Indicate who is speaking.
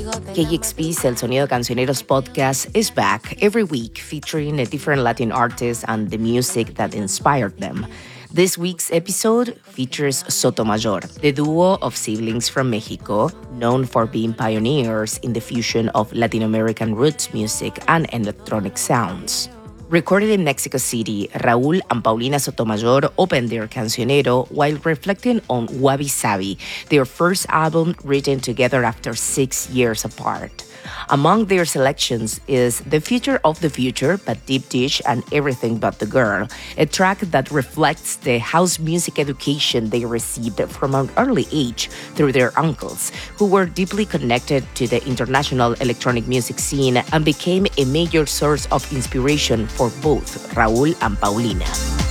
Speaker 1: KXP's El Sonido Cancioneros podcast is back every week featuring a different Latin artist and the music that inspired them. This week's episode features Sotomayor, the duo of siblings from Mexico, known for being pioneers in the fusion of Latin American roots music and electronic sounds. Recorded in Mexico City, Raúl and Paulina Sotomayor opened their cancionero while reflecting on Wabi Sabi, their first album written together after 6 years apart. Among their selections is The Future of the Future, but Deep Dish and Everything But the Girl, a track that reflects the house music education they received from an early age through their uncles, who were deeply connected to the international electronic music scene and became a major source of inspiration for both Raúl and Paulina.